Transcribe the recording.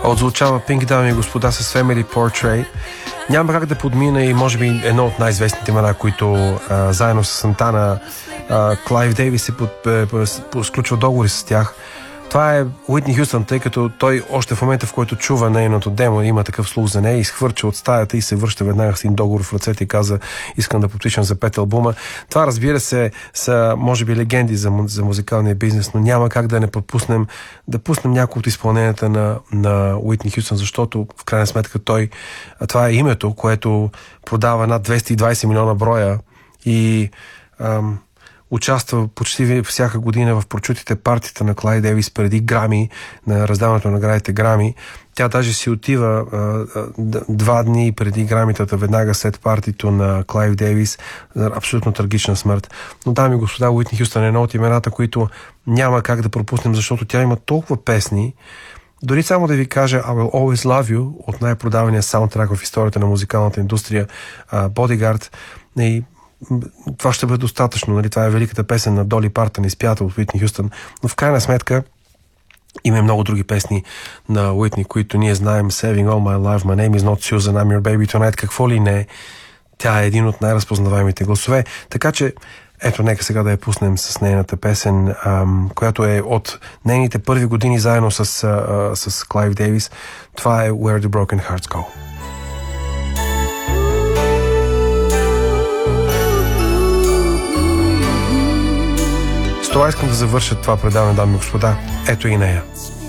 Отзвучава Pink, дами и господа, с Family Portrait. Няма как да подмина и може би едно от най-известните имена, които заедно с Сантана Клайв Дейвис сключва договори с тях. Това е Уитни Хюстън, тъй като той още в момента, в който чува нейното демо, има такъв слух за нея, изхвърча от стаята и се връща веднага с един договор в ръцете и каза: искам да подпишем за 5 албума. Това, разбира се, са може би легенди за музикалния бизнес, но няма как да не пропуснем да пуснем някои от изпълненията на Уитни Хюстън, защото в крайна сметка това е името, което продава над 220 милиона броя и участва почти всяка година в прочутите партията на Клайв Дейвис преди Грами, на раздаването на наградите Грами. Тя даже си отива 2 дни преди Грамитата, веднага след партито на Клайв Дейвис, абсолютно трагична смърт. Но, дами и господа, Уитни Хюстън е едно от имената, които няма как да пропуснем, защото тя има толкова песни. Дори само да ви кажа I Will Always Love You от най-продавания саундтрак в историята на музикалната индустрия, Bodyguard, и това ще бъде достатъчно, нали? Това е великата песен на Доли Партън, изпята от Уитни Хюстън, но в крайна сметка има и много други песни на Уитни, които ние знаем: Saving All My Life, My Name Is Not Susan, I'm Your Baby Tonight, какво ли не. Тя е един от най-разпознаваемите гласове, така че ето, нека сега да я пуснем с нейната песен, която е от нейните първи години заедно с Клайв Дейвис. Това е Where the Broken Hearts Go. С това искам да завърша това предаване, дами и господа. Ето и нея.